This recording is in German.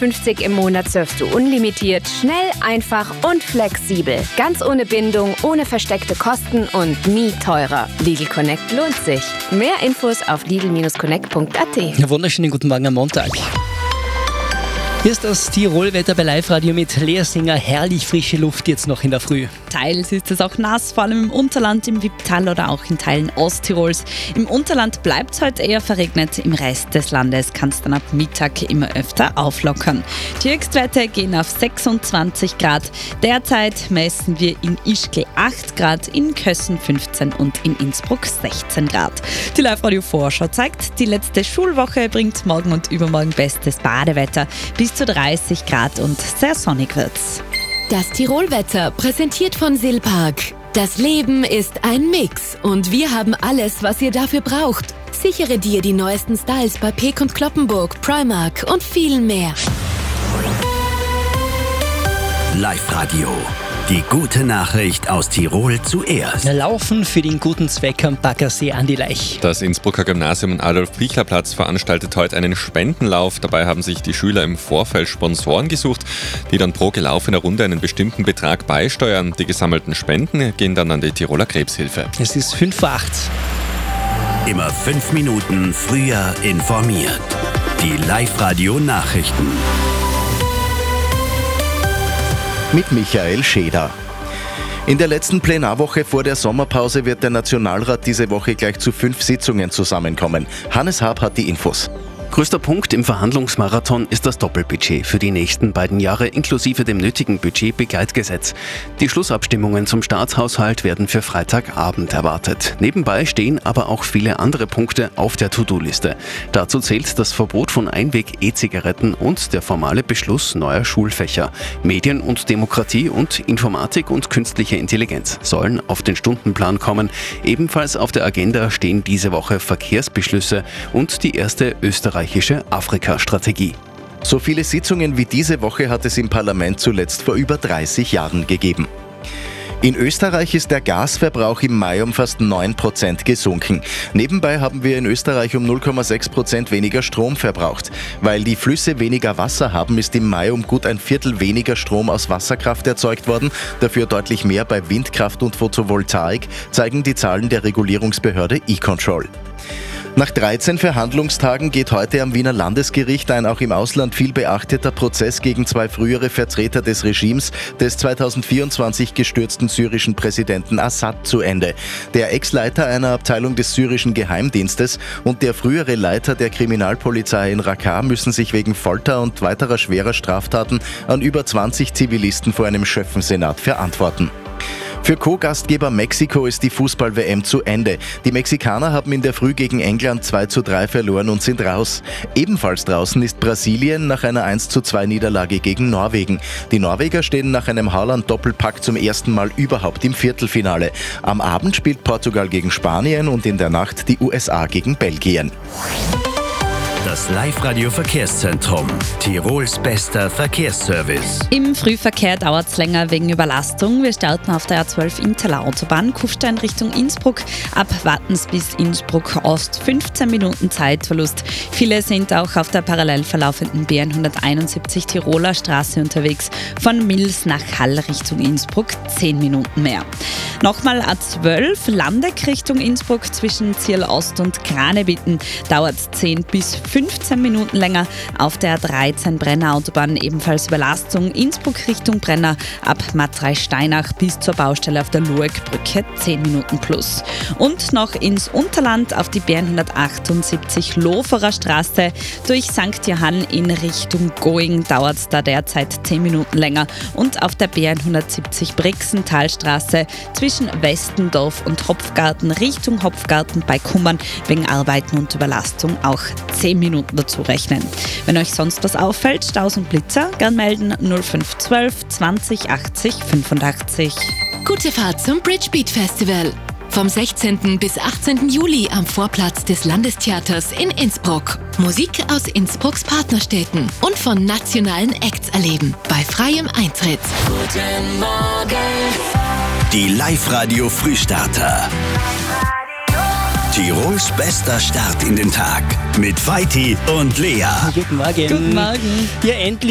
€49,50 im Monat surfst du unlimitiert, schnell, einfach und flexibel. Ganz ohne Bindung, ohne versteckte Kosten und nie teurer. Lidl Connect lohnt sich. Mehr Infos auf lidl-connect.at. Wunderschönen guten Morgen am Montag. Hier ist das Tirolwetter bei Live-Radio mit Lea Singer. Herrlich frische Luft jetzt noch in der Früh. Teils ist es auch nass, vor allem im Unterland, im Wipptal oder auch in Teilen Osttirols. Im Unterland bleibt es heute eher verregnet, im Rest des Landes kann es dann ab Mittag immer öfter auflockern. Die Höchstwerte gehen auf 26 Grad. Derzeit messen wir in Ischgl 8 Grad, in Kössen 15 und in Innsbruck 16 Grad. Die Live-Radio-Vorschau zeigt, die letzte Schulwoche bringt morgen und übermorgen bestes Badewetter. Bis zu 30 Grad und sehr sonnig wird's. Das Tirolwetter, präsentiert von Silpark. Das Leben ist ein Mix und wir haben alles, was ihr dafür braucht. Sichere dir die neuesten Styles bei Peek & Cloppenburg, Primark und vielen mehr. Live-Radio. Die gute Nachricht aus Tirol zuerst. Laufen für den guten Zweck am Baggersee an die Laich. Das Innsbrucker Gymnasium Adolf-Pichler-Platz veranstaltet heute einen Spendenlauf. Dabei haben sich die Schüler im Vorfeld Sponsoren gesucht, die dann pro gelaufener Runde einen bestimmten Betrag beisteuern. Die gesammelten Spenden gehen dann an die Tiroler Krebshilfe. Es ist 5:08 Immer 5 Minuten früher informiert. Die Live-Radio-Nachrichten. Mit Michael Scheder. In der letzten Plenarwoche vor der Sommerpause wird der Nationalrat diese Woche gleich zu 5 Sitzungen zusammenkommen. Hannes Haab hat die Infos. Größter Punkt im Verhandlungsmarathon ist das Doppelbudget für die nächsten beiden Jahre inklusive dem nötigen Budgetbegleitgesetz. Die Schlussabstimmungen zum Staatshaushalt werden für Freitagabend erwartet. Nebenbei stehen aber auch viele andere Punkte auf der To-Do-Liste. Dazu zählt das Verbot von Einweg-E-Zigaretten und der formale Beschluss neuer Schulfächer. Medien und Demokratie und Informatik und künstliche Intelligenz sollen auf den Stundenplan kommen. Ebenfalls auf der Agenda stehen diese Woche Verkehrsbeschlüsse und die erste österreichische Afrika-Strategie. So viele Sitzungen wie diese Woche hat es im Parlament zuletzt vor über 30 Jahren gegeben. In Österreich ist der Gasverbrauch im Mai um fast 9% gesunken. Nebenbei haben wir in Österreich um 0,6% weniger Strom verbraucht. Weil die Flüsse weniger Wasser haben, ist im Mai um gut ein Viertel weniger Strom aus Wasserkraft erzeugt worden, dafür deutlich mehr bei Windkraft und Photovoltaik, zeigen die Zahlen der Regulierungsbehörde E-Control. Nach 13 Verhandlungstagen geht heute am Wiener Landesgericht ein auch im Ausland viel beachteter Prozess gegen 2 frühere Vertreter des Regimes des 2024 gestürzten syrischen Präsidenten Assad zu Ende. Der Ex-Leiter einer Abteilung des syrischen Geheimdienstes und der frühere Leiter der Kriminalpolizei in Raqqa müssen sich wegen Folter und weiterer schwerer Straftaten an über 20 Zivilisten vor einem Schöffensenat verantworten. Für Co-Gastgeber Mexiko ist die Fußball-WM zu Ende. Die Mexikaner haben in der Früh gegen England 2:3 verloren und sind raus. Ebenfalls draußen ist Brasilien nach einer 1:2 Niederlage gegen Norwegen. Die Norweger stehen nach einem Haaland-Doppelpack zum ersten Mal überhaupt im Viertelfinale. Am Abend spielt Portugal gegen Spanien und in der Nacht die USA gegen Belgien. Das Live-Radio-Verkehrszentrum. Tirols bester Verkehrsservice. Im Frühverkehr dauert es länger wegen Überlastung. Wir starten auf der A12 Inteler Autobahn, Kufstein Richtung Innsbruck. Ab Wattens bis Innsbruck Ost 15 Minuten Zeitverlust. Viele sind auch auf der parallel verlaufenden B171 Tiroler Straße unterwegs. Von Mils nach Hall Richtung Innsbruck 10 Minuten mehr. Nochmal A12 Landeck Richtung Innsbruck zwischen Zierl Ost und Kranebitten dauert 10 bis 15 Minuten länger. Auf der A13 Brenner Autobahn ebenfalls Überlastung. Innsbruck Richtung Brenner ab Matrei-Steinach bis zur Baustelle auf der Lueckbrücke 10 Minuten plus. Und noch ins Unterland auf die B178 Loferer Straße durch St. Johann in Richtung Going dauert es da derzeit 10 Minuten länger. Und auf der B170 Brixentalstraße zwischen Westendorf und Hopfgarten Richtung Hopfgarten bei Kummern wegen Arbeiten und Überlastung auch 10 Minuten dazu rechnen. Wenn euch sonst was auffällt, Staus und Blitzer, gern melden 0512 20 80 85. Gute Fahrt zum Bridge Beat Festival. Vom 16. bis 18. Juli am Vorplatz des Landestheaters in Innsbruck. Musik aus Innsbrucks Partnerstädten und von nationalen Acts erleben. Bei freiem Eintritt. Guten Morgen. Die Live-Radio Frühstarter. Tirols bester Start in den Tag mit Vaiti und Lea. Guten Morgen. Guten Morgen. Ja, endlich